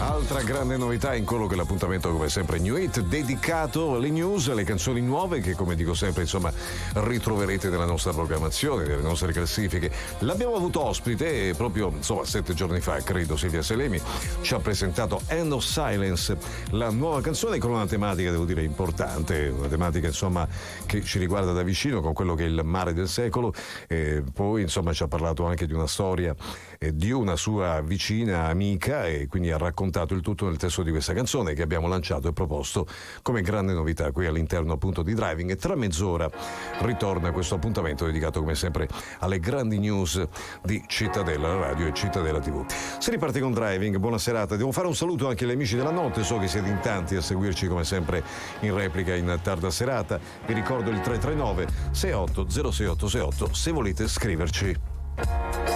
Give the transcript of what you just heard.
Altra grande novità in quello che è l'appuntamento, come sempre, New Hit, dedicato alle news, alle canzoni nuove che, come dico sempre, insomma, ritroverete nella nostra programmazione, nelle nostre classifiche. L'abbiamo avuto ospite proprio, insomma, 7 giorni fa, credo. Silvia Selemi ci ha presentato End of Silence, la nuova canzone con una tematica, devo dire, importante, una tematica, insomma, che ci riguarda da vicino con quello che è il mare del secolo. Poi, insomma, ci ha parlato anche di una storia di una sua vicina amica, e quindi ha raccontato il tutto nel testo di questa canzone che abbiamo lanciato e proposto come grande novità qui all'interno, appunto, di Driving. E tra mezz'ora ritorna questo appuntamento dedicato, come sempre, alle grandi news di Cittadella Radio e Cittadella TV. Si riparte con Driving, buona serata. Devo fare un saluto anche agli amici della notte, so che siete in tanti a seguirci come sempre in replica in tarda serata. Vi ricordo il 339 68 06 868 se volete scriverci.